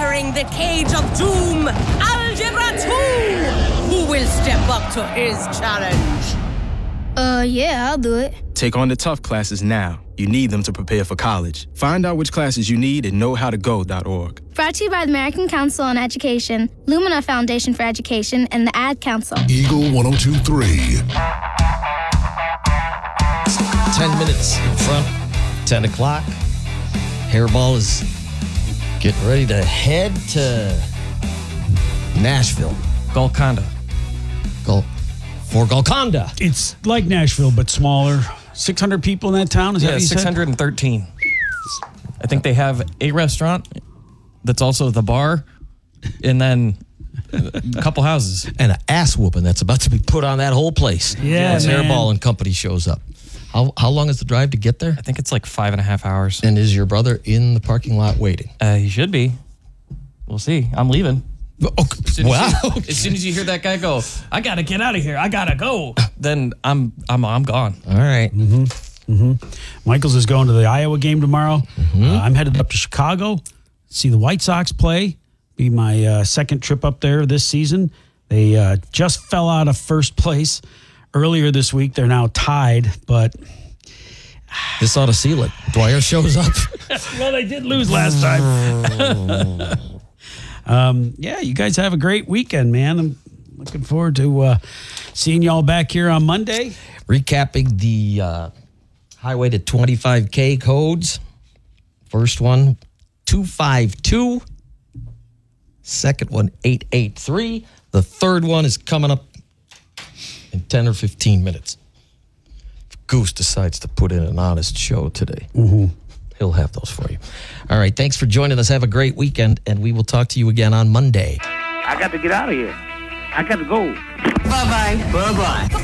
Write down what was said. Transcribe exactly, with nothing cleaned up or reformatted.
Entering the cage of doom, Algebra two! Who will step up to his challenge? Uh, yeah, I'll do it. Take on the tough classes now. You need them to prepare for college. Find out which classes you need at know how to go dot org. Brought to you by the American Council on Education, Lumina Foundation for Education, and the Ad Council. Eagle one oh two point three. Ten minutes in front, ten o'clock. Hairball is getting ready to head to Nashville. Golconda. Gol- for Golconda. It's like Nashville, but smaller. six hundred people in that town, is that Yeah, what you said? six hundred thirteen. I think they have a restaurant that's also the bar, and then a couple houses. And an ass whooping that's about to be put on that whole place. Yeah, Once man. Hairball and company shows up. How how long is the drive to get there? I think it's like five and a half hours. And is your brother in the parking lot waiting? Uh, he should be. We'll see. I'm leaving. Okay. As soon Wow. As, you, as soon as you hear that guy go, I gotta get out of here. I gotta go. Then I'm I'm I'm gone. All right. Michaels is going to the Iowa game tomorrow. Uh, I'm headed up to Chicago, see the White Sox play. Be my uh, second trip up there this season. They uh, just fell out of first place earlier this week. They're now tied, but This ought to seal it. Dwyer shows up. well, they did lose last time. um, yeah, you guys have a great weekend, man. I'm looking forward to uh, seeing y'all back here on Monday. Recapping the uh, highway to twenty-five K codes. First one, two five two. Second one, eight eight three. The third one is coming up in ten or fifteen minutes. If Goose decides to put in an honest show today, he'll have those for you. All right, thanks for joining us. Have a great weekend, and we will talk to you again on Monday. I got to get out of here. I got to go. Bye-bye. Bye-bye.